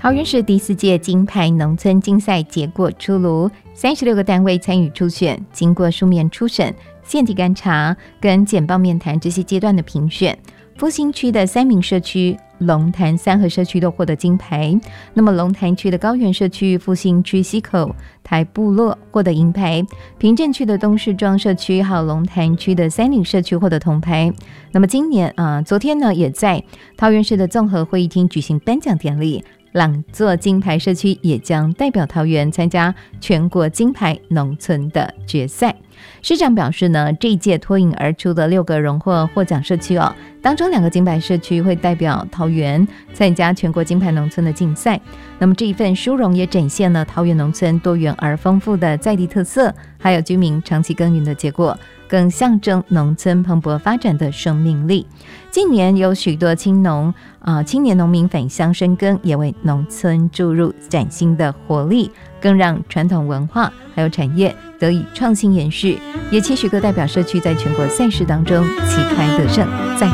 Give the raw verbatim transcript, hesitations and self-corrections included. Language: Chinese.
桃园市第四届金牌农村竞赛结果出炉，三十六个单位参与初选，经过书面初审、现地勘查跟简报面谈这些阶段的评选，复兴区的三名社区、龙潭三和社区都获得金牌。那么龙潭区的高原社区、复兴区溪口台部落获得银牌，平镇区的东势庄社区还有龙潭区的三岭社区获得铜牌。那么今年啊、呃，昨天呢，也在桃园市的综合会议厅举行颁奖典礼。朗作金牌社区也将代表桃园参加全国金牌农村的决赛。市长表示呢，这一届脱颖而出的六个荣获获奖社区哦，当中两个金牌社区会代表桃园参加全国金牌农村的竞赛。那么这一份殊荣也展现了桃园农村多元而丰富的在地特色，还有居民长期耕耘的结果，更象征农村蓬勃发展的生命力。近年有许多青农啊、呃、青年农民返乡深耕，也为农村注入崭新的活力，更让传统文化还有产业得以创新延续，也期许各代表社区在全国赛事当中旗开得胜。在